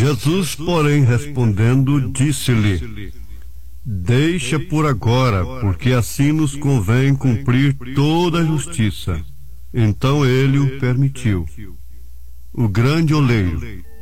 Jesus, porém, respondendo, disse-lhe: Deixa por agora, porque assim nos convém cumprir toda a justiça. Então ele o permitiu. O grande oleiro,